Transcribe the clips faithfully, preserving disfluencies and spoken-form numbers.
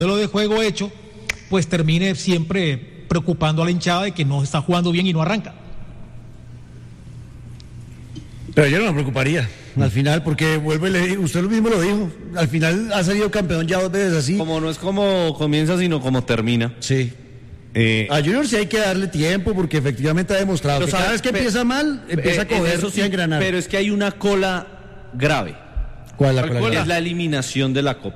modelo de juego hecho, pues termine siempre preocupando a la hinchada de que no está jugando bien y no arranca. Pero yo no me preocuparía al final, porque vuelve y le digo, usted mismo lo dijo, al final ha salido campeón ya dos veces así. Como no es como comienza, sino como termina. Sí. Eh, a Junior sí hay que darle tiempo, porque efectivamente ha demostrado Pero que sabes, cada vez que pe- empieza mal, empieza eh, a coger eso sí, y a engranar. pero es que hay una cola grave. ¿Cuál es la ¿Cuál cola? es la eliminación de la Copa?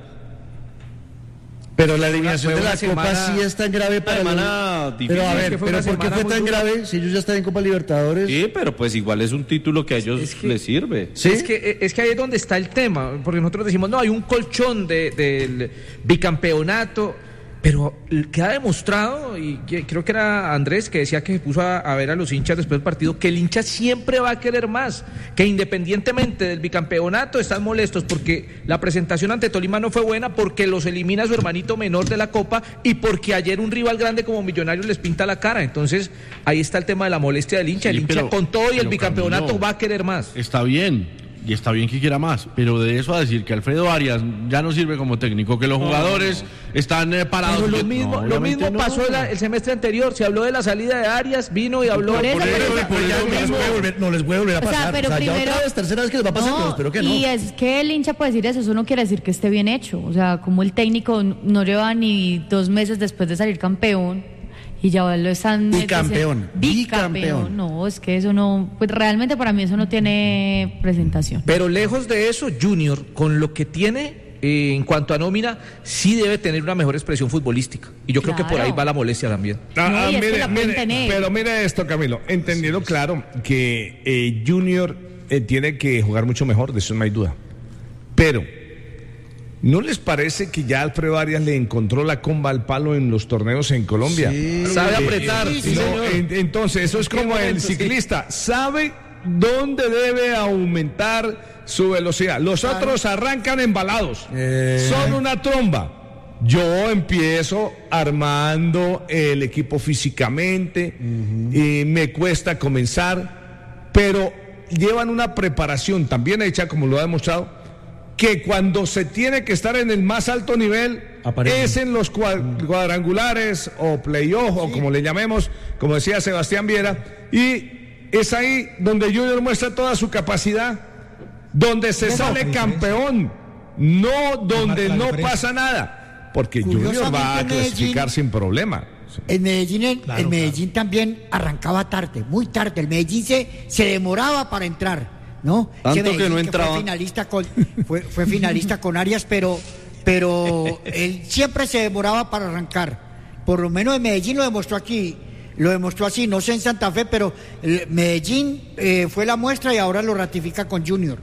Pero la eliminación Fue de una la semana- Copa sí es tan grave para Una los- semana difícil. Pero a Es ver, que fue pero una ¿por qué semana fue muy tan dura. grave si ellos ya están en Copa Libertadores? Sí, pero pues igual es un título que a ellos Es que- les sirve. ¿Sí? Es que, es que ahí es donde está el tema, porque nosotros decimos, no, hay un colchón de, del bicampeonato, pero queda demostrado, y que- creo que era Andrés que decía que se puso a, a ver a los hinchas después del partido, que el hincha siempre va a querer más, que independientemente del bicampeonato están molestos porque la presentación ante Tolima no fue buena, porque los elimina su hermanito menor de la Copa y porque ayer un rival grande como Millonarios les pinta la cara. Entonces ahí está el tema de la molestia del hincha, Sí, el hincha pero- con todo y el pero, bicampeonato Camilo, va a querer más. Está bien, y está bien que quiera más, pero de eso a decir que Alfredo Arias ya no sirve como técnico, que los jugadores están eh, parados. Pero lo yo- mismo, no, lo obviamente mismo no. pasó el, el semestre anterior, se habló de la salida de Arias, vino y habló Por eso, Por pero- eso, pero- por eso pero- no les puede volver- no les puede volver a O sea, pasar. pero ya primero- otra vez, tercera vez que les va a pasar, pero espero que no. Y es que el hincha puede decir eso, eso no quiere decir que esté bien hecho. O sea, como el técnico no lleva ni dos meses después de salir campeón y ya lo están... Bicampeón, Bicampeón. bicampeón. No, es que eso no... Pues realmente para mí eso no tiene presentación. Pero lejos de eso, Junior, con lo que tiene eh, en cuanto a nómina, sí debe tener una mejor expresión futbolística. Y yo creo que por Claro. ahí va la molestia también. Ah, No, ah, y es que mire, la pueden mire, tener. pero mire esto, Camilo, entendiendo claro que eh, Junior eh, tiene que jugar mucho mejor, de eso no hay duda. Pero, ¿no les parece que ya Alfredo Arias le encontró la comba al palo en los torneos en Colombia? Sabe apretar. Eh, sí, no, señor. en- entonces, eso es ¿En qué como el momento? Sí. ciclista, sabe dónde debe aumentar su velocidad. Los otros arrancan embalados, Eh. son una tromba. Yo empiezo armando el equipo físicamente, y me cuesta comenzar, pero llevan una preparación también hecha, como lo ha demostrado, que cuando se tiene que estar en el más alto nivel Aparece. es en los cua- cuadrangulares o playoff o como le llamemos, como decía Sebastián Viera, y es ahí donde Junior muestra toda su capacidad, donde se Esa sale es la campeón, no donde marca la no diferencia. pasa nada, porque Junior Curiosamente, va a Medellín- clasificar sin problema. El Medellín, el, Claro, el Medellín también arrancaba tarde, muy tarde. El Medellín se, se demoraba para entrar, ¿no? Tanto Ese que Medellín no entraba. Fue finalista con, fue, fue finalista con Arias, pero, pero él siempre se demoraba para arrancar. Por lo menos el Medellín lo demostró aquí, lo demostró así, no sé en Santa Fe, pero el Medellín eh, fue la muestra y ahora lo ratifica con Junior.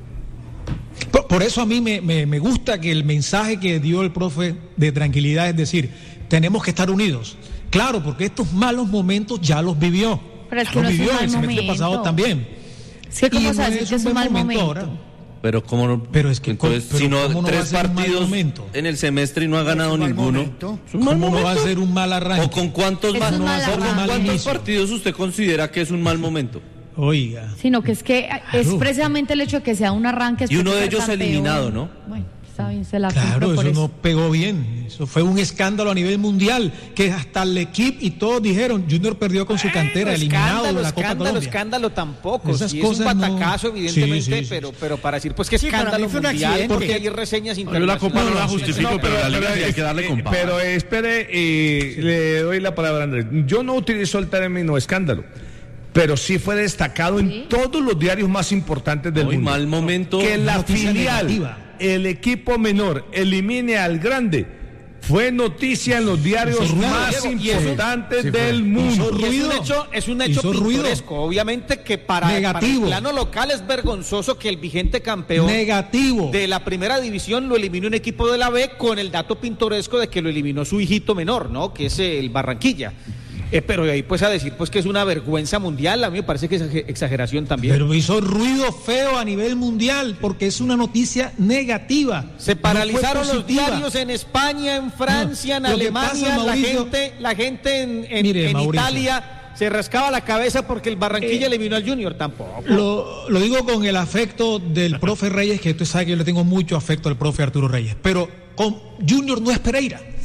Por, por eso a mí me, me, me gusta que el mensaje que dio el profe de tranquilidad, es decir, tenemos que estar unidos. Claro, porque estos malos momentos ya los vivió. Pero es Ya que los no es un vivió mal el semestre momento. pasado también. Es que Y cómo no sabes es que es un un buen mal momento momento. ahora. Pero como no, Pero es que, entonces, pero si no, ¿cómo no va a tres ser un mal partidos momento? en el semestre y no ha ganado un mal ninguno. momento. ¿Es un mal ¿Cómo no va a momento? ser un mal arranque? ¿O con cuántos, Es más, un mal o con arranque. cuántos inicio. partidos usted considera que es un mal momento? Oiga. Sino que es que es precisamente el hecho de que sea un arranque. Y uno después de ser ellos campeón. eliminado, ¿no? Bueno, está bien, se la Claro, compro por eso no pegó bien. Eso fue un escándalo a nivel mundial, que hasta el equipo y todos dijeron, Junior perdió con su cantera, eliminado de la Copa escándalo, Colombia. escándalo tampoco. Esas Sí, es un cosas no- batacazo, evidentemente, Sí, sí, sí, pero, sí. pero para decir, pues que Sí, para escándalo mí fue un mundial, accidente. porque hay reseñas Yo la Copa no la internacionales. justifico, No, pero, la pero- liga sí hay que darle eh, con paz. Pero espere, eh, le doy la palabra a Andrés. Yo no utilizo el término escándalo, pero sí fue destacado en todos los diarios más importantes del Muy mundo. mal momento. Que la Noticia filial, negativa. el equipo menor, elimine al grande. Fue noticia en los diarios Hizo ruido, más Diego, y eso- importantes sí fue. del mundo. Hizo Y es un ruido. hecho, es un hecho Hizo ruido. pintoresco. Obviamente que para, Negativo. para el plano local es vergonzoso que el vigente campeón Negativo. de la primera división lo eliminó un equipo de la B, con el dato pintoresco de que lo eliminó su hijito menor, ¿no? Que es el Barranquilla. Eh, pero de ahí pues a decir pues que es una vergüenza mundial, a mí me parece que es ex- exageración también. Pero hizo ruido feo a nivel mundial, porque es una noticia negativa. Se No paralizaron fue los positiva. diarios en España, en Francia, No, en lo que Alemania, pasa, la Mauricio- gente, la gente en, en- Mire, en Mauricio. Italia se rascaba la cabeza porque el Barranquilla Eh, eliminó al Junior, tampoco. Lo, lo digo con el afecto del profe Reyes, que usted sabe que yo le tengo mucho afecto al profe Arturo Reyes, pero con Junior no es Pereira.